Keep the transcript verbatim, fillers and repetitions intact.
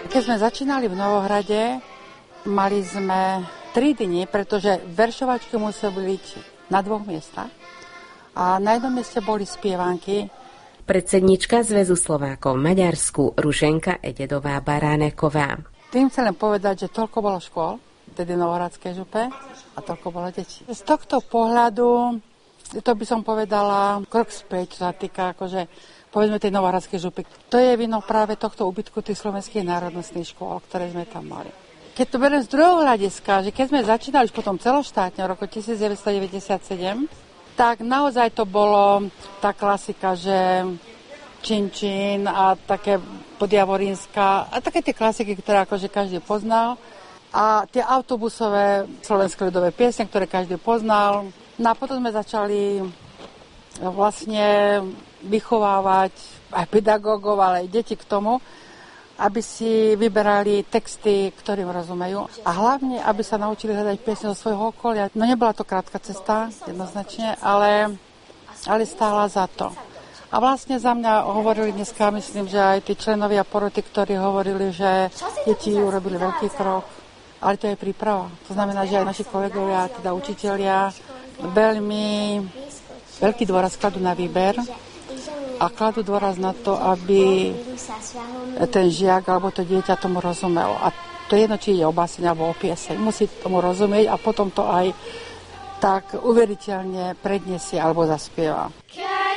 Keď sme začínali v Novohrade, mali sme tri dni, pretože veršovačky museli byť na dvoch miestach a na jednom mieste boli spievanky. Predsednička Zväzu Slovákov v Maďarsku Ruženka Ededová Baráneková. Tým chcem povedať, že toľko bolo škôl, tedy v Novohradskej župe, a toľko bolo detí. Z tohto pohľadu, to by som povedala, krok späť, čo sa týka akože, povedzme tej Novohradskej župy. To je vino práve tohto úbytku tých slovenských národnostných škôl, ktoré sme tam mali. Keď to beriem z druhého hľadiska, že keď sme začínali už potom celoštátne v roku devätnásťstodeväťdesiatsedem, tak naozaj to bolo tá klasika, že Činčín a také Podjavorínska a také tie klasiky, ktoré akože každý poznal. A tie autobusové slovenské ľudové piesne, ktoré každý poznal. No a potom sme začali vlastne vychovávať aj pedagógov, ale aj deti k tomu, aby si vyberali texty, ktorým rozumejú. A hlavne, aby sa naučili hľadať piesne zo svojho okolia. No nebola to krátka cesta, jednoznačne, ale, ale stála za to. A vlastne za mňa hovorili dneska, myslím, že aj tí členovia poroty, ktorí hovorili, že deti urobili veľký krok, ale to je príprava. To znamená, že aj naši kolegovia, teda učitelia, veľmi veľký dôraz kladú na výber a kladú dôraz na to, aby ten žiak alebo to dieťa tomu rozumelo. A to je jedno, či ide o báseň alebo o pieseň. Musí tomu rozumieť a potom to aj tak uveriteľne predniesie alebo zaspieva.